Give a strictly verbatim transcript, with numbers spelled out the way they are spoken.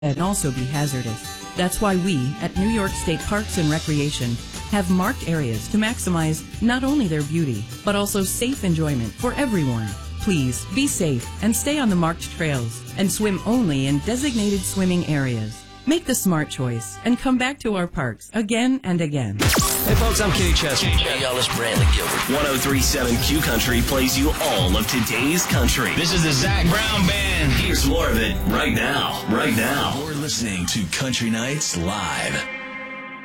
and also be hazardous. That's why we, at New York State Parks and Recreation, have marked areas to maximize not only their beauty, but also safe enjoyment for everyone. Please be safe and stay on the marked trails and swim only in designated swimming areas. Make the smart choice and come back to our parks again and again. Hey folks, I'm Kenny Chesney. Hey y'all, it's Bradley Gilbert. one oh three point seven Q Country plays you all of today's country. This is the Zach Brown Band. Here's more of it right now, right now. You're listening to Country Nights Live.